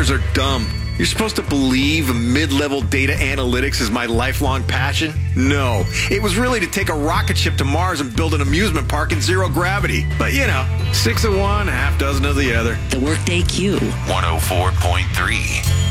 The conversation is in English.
designers are dumb. You're supposed to believe mid-level data analytics is my lifelong passion? No. It was really to take a rocket ship to Mars and build an amusement park in zero gravity. But, 6 of one, half dozen of the other. The Workday Q. 104.3.